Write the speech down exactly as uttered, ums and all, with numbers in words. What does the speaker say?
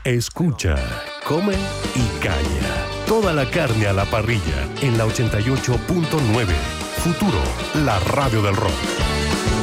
Escucha, come y calla. Toda la carne a la parrilla en la ochenta y ocho punto nueve. Futuro, la radio del rock.